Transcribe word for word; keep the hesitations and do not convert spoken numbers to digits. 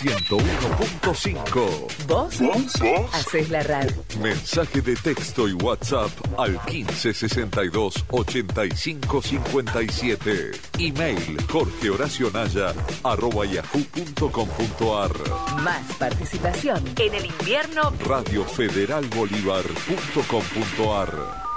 ciento uno punto cinco. ¿Vos? ¿Vos? ¿Vos? Hacés la radio. Mensaje de texto y WhatsApp al quince sesenta y dos ochenta y cinco cincuenta y siete. Email jorgehoracionaya arroba yahoo punto com punto ar. Más participación en el invierno. Radio Federal Bolívar punto com punto ar.